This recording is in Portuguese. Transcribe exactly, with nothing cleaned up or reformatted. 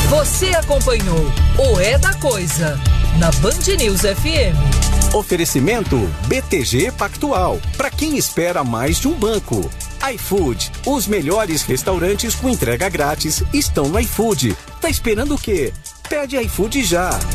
Você acompanhou o É da Coisa na Band News F M. Oferecimento B T G Pactual, para quem espera mais de um banco. iFood, os melhores restaurantes com entrega grátis estão no iFood. Tá esperando o quê? Pede iFood já.